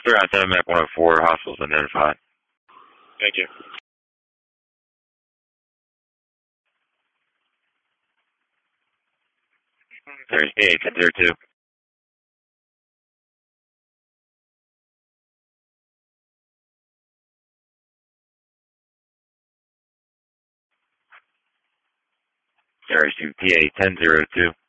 Foster on 7 map 104, hostiles identified. Thank you. There's PA-1002. There's PA-1002.